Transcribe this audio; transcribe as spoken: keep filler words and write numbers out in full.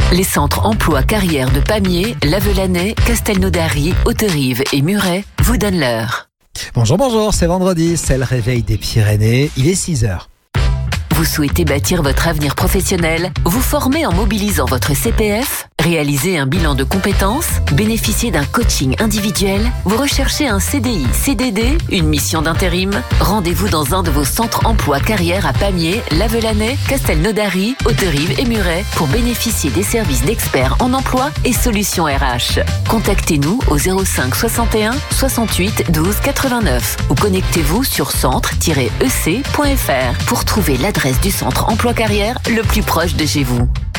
Les centres emploi carrière de Pamiers, Lavelanet, Castelnaudary, Hauterive et Muret vous donnent l'heure. Bonjour, bonjour, c'est vendredi, c'est le réveil des Pyrénées, il est six heures. Vous souhaitez bâtir votre avenir professionnel, vous former en mobilisant votre C P F, réaliser un bilan de compétences, bénéficier d'un coaching individuel, vous recherchez un C D I, C D D, une mission d'intérim. Rendez-vous dans un de vos centres emploi carrière à Pamiers, Lavelanet, Castelnaudary, Hauterive et Muret pour bénéficier des services d'experts en emploi et solutions R H. Contactez-nous au zéro cinq soixante et un soixante-huit douze quatre-vingt-neuf ou connectez-vous sur centre tiret e c point f r pour trouver l'adresse du centre emploi carrière le plus proche de chez vous.